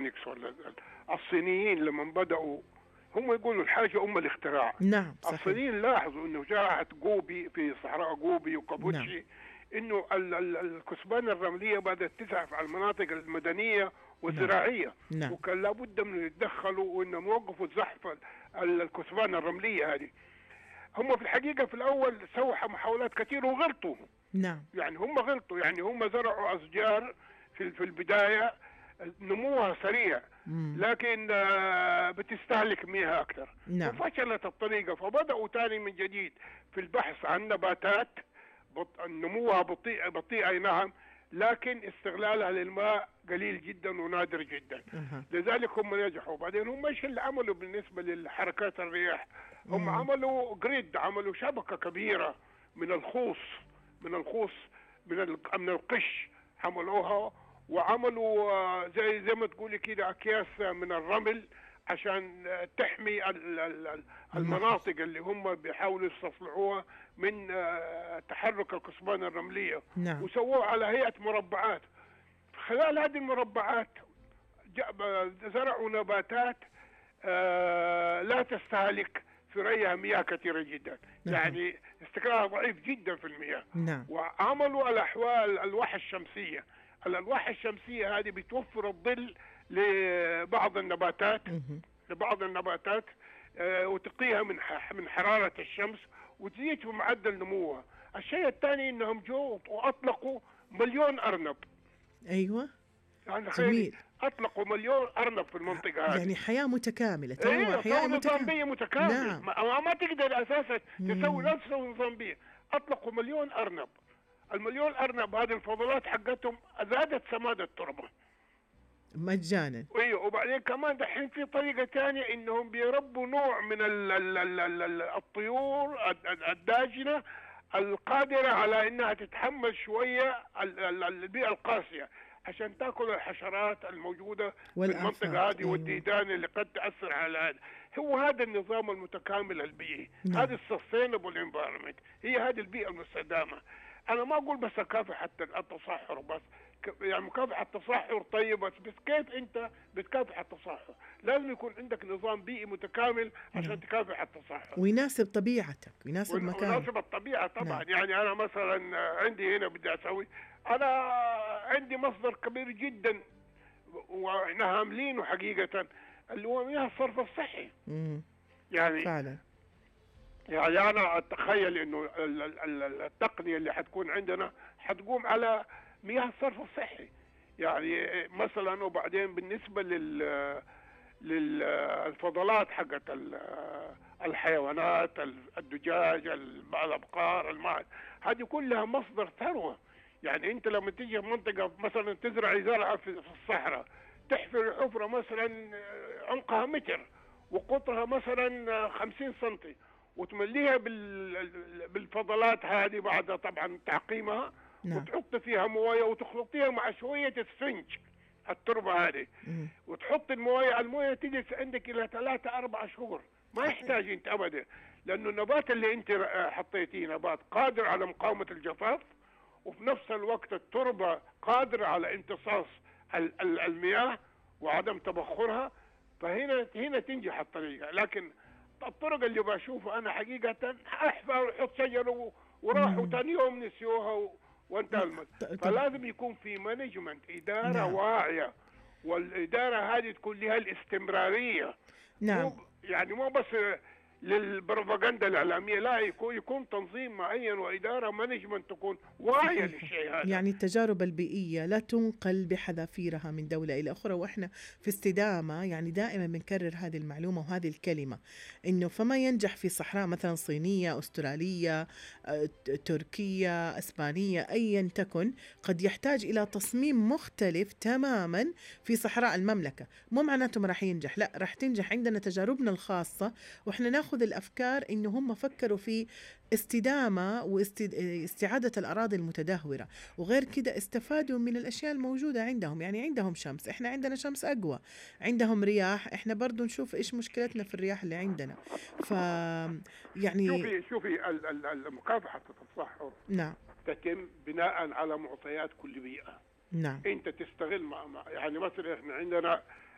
الفينيكس ولا الصينيين لما بدأوا هم يقولوا الحاجة الاختراع. نعم صحيح. الصينيين لاحظوا انه جاءت جوبي في صحراء جوبي نعم. وكابوتشي انه الكثبان الرملية بدأت تزحف على المناطق المدنية والزراعية. نعم. وكان لابد من يتدخلوا وانهم يوقفوا زحف الكثبان الرملية هذه. هم في الحقيقة في الأول سووا محاولات كثيرة وغلطوا. نعم. يعني هم غلطوا، يعني هم زرعوا أشجار في البداية نموها سريع لكن بتستهلك مياه أكثر. نعم. وفشلت الطريقة، فبدأوا تاني من جديد في البحث عن نباتات نموها بطيئة نعم، لكن استغلالها للماء قليل جدا ونادر جدا. لذلك هم نجحوا. بعدين هم ايش اللي عملوا بالنسبة للحركات الرياح؟ هم عملوا جريد، عملوا شبكة كبيرة من الخوص من القش عملوها، وعملوا زي ما تقولي كده أكياس من الرمل عشان تحمي المناطق اللي هم بيحاولوا يستصلحوها من تحرك الكثبان الرملية. نعم. وسووها على هيئة مربعات. خلال هذه المربعات زرعوا نباتات لا تستهلك في ريها مياه كثيرة جدا. يعني استقرارها ضعيف جدا في المياه. نعم. وعملوا الأحوال الألواح الشمسية. الألواح الشمسية هذه بتوفر الظل لبعض النباتات وتقيها من حرارة الشمس وتزيد في معدل نموها. الشيء الثاني انهم جو واطلقوا 1,000,000 أرنب. ايوه يعني جميل. اطلقوا 1,000,000 أرنب في المنطقة هذه. يعني حياة متكاملة. حياة نظام بيئي متكامل. نعم. ما تقدر اساسا لا تسوي نظام بيئي. اطلقوا 1,000,000 أرنب. 1,000,000 أرنب هذه الفضلات حقتهم زادت سماد التربة مجانا. ايوه. وبعدين كمان دحين في طريقة تانية انهم بيربوا نوع من الطيور الداجنة القادرة على انها تتحمل شوية البيئة القاسية عشان تاكل الحشرات الموجودة في المنطقة هذه والديدان اللي قد تأثر على هذا. هو هذا النظام المتكامل البيئي. هذا السستينبل انفايرمنت، هي هذه البيئة المستدامة. انا ما اقول بس مكافحة التصحر بس، يعني مكافحة التصحر طيب، بس كيف انت بتكافح التصحر؟ لازم يكون عندك نظام بيئي متكامل عشان تكافح التصحر ويناسب طبيعتك، ويناسب مكانك، ويناسب الطبيعة طبعا. يعني انا مثلا عندي هنا بدي اسوي، انا عندي مصدر كبير جدا واحنا هاملينه حقيقة اللي هو مياه الصرف الصحي. يعني فعلا. يعني أنا أتخيل إنه التقنية اللي حتكون عندنا حتقوم على مياه الصرف الصحي. يعني مثلا وبعدين بالنسبة للفضلات حقت الحيوانات، الدجاج، الأبقار، الماء، هذه كلها مصدر ثروة. يعني أنت لما تيجي في منطقة مثلا تزرع زرعة في الصحراء، تحفر حفرة مثلا عمقها متر وقطرها مثلا 50 سنتي وتمليها بالفضلات هذه بعد طبعا تعقيمها. نعم. وتحط فيها مويه وتخلطيها مع شويه السنج التربه هذه وتحط المويه تجلس عندك الى 3-4 شهور. ما يحتاج انت ابدا، لانه النبات اللي انت حطيتيه نبات قادر على مقاومه الجفاف، وفي نفس الوقت التربه قادره على امتصاص المياه وعدم تبخرها. فهنا تنجح الطريقه. لكن الطرق اللي بشوفها انا حقيقه احفر وحط شجره وراحوا ثاني يوم نسيوها وانتهى المسألة. فلازم يكون في مانجمنت، اداره. نعم. واعيه، والاداره هذه تكون لها الاستمراريه. نعم. يعني مو بس للبروباغندا الإعلامية، لا، يكون تنظيم معين وإدارة مانجمنت تكون واعية للشيء هذا. يعني التجارب البيئية لا تنقل بحذافيرها من دولة إلى أخرى. وإحنا في استدامة يعني دائما بنكرر هذه المعلومة وهذه الكلمة، إنه فما ينجح في صحراء مثلا صينية، أسترالية، تركية، أسبانية، أيا تكن، قد يحتاج إلى تصميم مختلف تماما في صحراء المملكة. مو معناته ما راح ينجح، لا، راح تنجح. عندنا تجاربنا الخاصة وإحنا ناخذ الأفكار إنه هم فكروا في استدامة واستعادة الأراضي المتدهورة، وغير كده استفادوا من الأشياء الموجودة عندهم. يعني عندهم شمس، إحنا عندنا شمس أقوى، عندهم رياح، إحنا برضو نشوف إيش مشكلتنا في الرياح اللي عندنا. يعني شوفي مكافحة التصحر نعم تتم بناء على معطيات كل بيئة. نعم. أنت تستغل يعني مثلا إحنا عندنا